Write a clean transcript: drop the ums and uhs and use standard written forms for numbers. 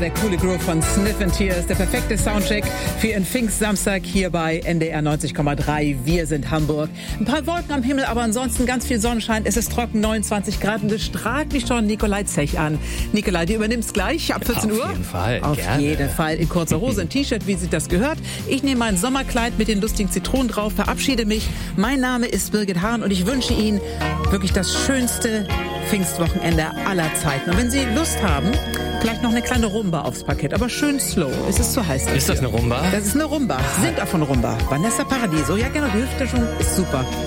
der coole Groove von Sniff & Tears, der perfekte Soundcheck für Ihren Pfingstsamstag hier bei NDR 90,3. Wir sind Hamburg. Ein paar Wolken am Himmel, aber ansonsten ganz viel Sonnenschein. Es ist trocken, 29 Grad und es strahlt mich schon Nikolai Zech an. Nikolai, du übernimmst gleich ab 14 Uhr. Auf jeden Fall, Auf gerne. jeden Fall in kurzer Hose, ein T-Shirt, wie sich das gehört. Ich nehme mein Sommerkleid mit den lustigen Zitronen drauf, verabschiede mich. Mein Name ist Birgit Hahn und ich wünsche Ihnen wirklich das schönste Pfingstwochenende aller Zeiten. Und wenn Sie Lust haben, vielleicht noch eine kleine Rumba aufs Parkett, aber schön slow. Es ist zu heiß dafür. Ist das eine Rumba? Das ist eine Rumba. Singt auch von Rumba. Vanessa Paradiso. Ja, genau, die Hüfte schon ist super.